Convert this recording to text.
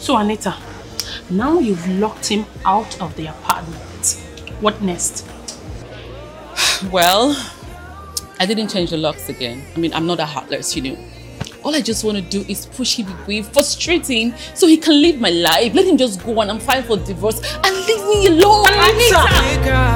So Anita, now you've locked him out of the apartment. What next? Well, I didn't change the locks again. I mean, I'm not that heartless, you know. All I just want to do is push him away, frustrate him, so he can live my life. Let him just go and I'm fine for divorce and leave me alone. Anita!